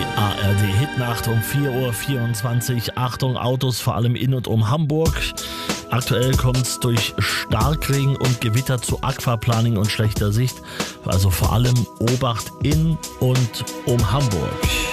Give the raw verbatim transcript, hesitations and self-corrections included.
A R D Hitnacht um vier Uhr vierundzwanzig. Achtung, Autos vor allem in und um Hamburg. Aktuell kommt es durch Starkregen und Gewitter zu Aquaplaning und schlechter Sicht. Also vor allem Obacht in und um Hamburg.